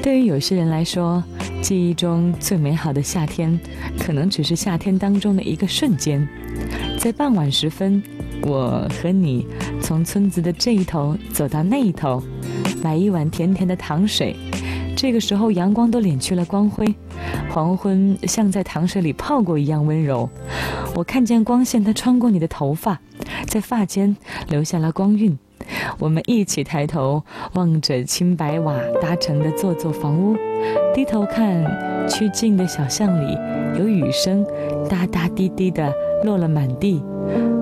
对于有些人来说，记忆中最美好的夏天，可能只是夏天当中的一个瞬间。在傍晚时分，我和你从村子的这一头走到那一头，买一碗甜甜的糖水。这个时候阳光都敛去了光辉，黄昏像在糖水里泡过一样温柔。我看见光线它穿过你的头发，在发间留下了光晕。我们一起抬头望着青白瓦搭成的座座房屋，低头看曲径的小巷里有雨声，哒哒滴滴的落了满地。